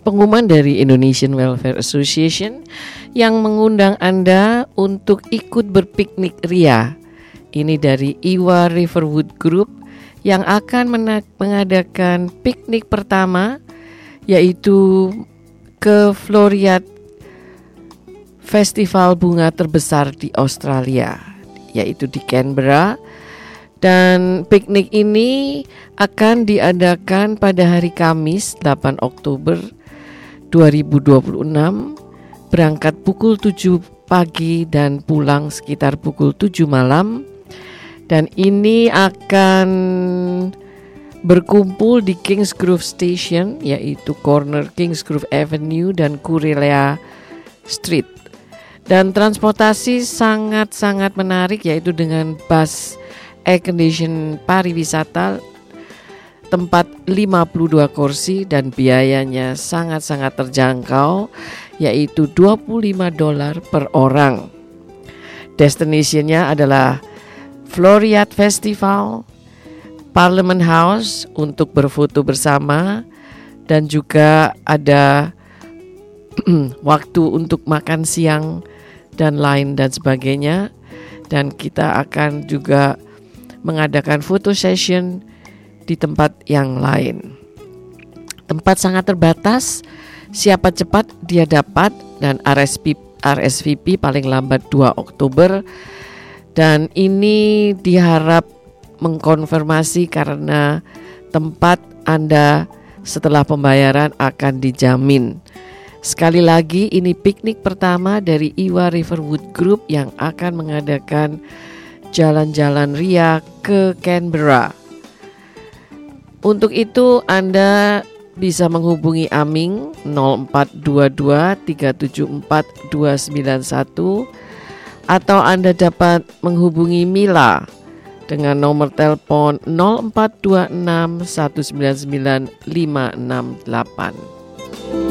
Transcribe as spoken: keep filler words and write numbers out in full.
pengumuman dari Indonesian Welfare Association yang mengundang Anda untuk ikut berpiknik ria. Ini dari Iwa Riverwood Group yang akan mena- mengadakan piknik pertama, yaitu ke Floriat, festival bunga terbesar di Australia, yaitu di Canberra. Dan piknik ini akan diadakan pada hari Kamis delapan Oktober dua ribu dua puluh enam, berangkat pukul tujuh pagi dan pulang sekitar pukul tujuh malam. Dan ini akan berkumpul di Kingsgrove Station, yaitu corner Kingsgrove Avenue dan Kurilea Street. Dan transportasi sangat-sangat menarik, yaitu dengan bus air condition pariwisata, tempat lima puluh dua kursi dan biayanya sangat-sangat terjangkau, yaitu dua puluh lima dolar per orang. Destinasinya adalah Floriat Festival, Parliament House untuk berfoto bersama, dan juga ada waktu untuk makan siang dan lain dan sebagainya. Dan kita akan juga mengadakan foto session di tempat yang lain. Tempat sangat terbatas, siapa cepat dia dapat, dan R S V P paling lambat dua Oktober. Dan ini diharap mengkonfirmasi karena tempat Anda setelah pembayaran akan dijamin. Sekali lagi, ini piknik pertama dari Iwa Riverwood Group yang akan mengadakan jalan-jalan ria ke Canberra. Untuk itu Anda bisa menghubungi Aming nol empat dua dua tiga tujuh empat dua sembilan satu, atau Anda dapat menghubungi Mila dengan nomor telepon nol empat dua enam satu sembilan sembilan lima enam delapan.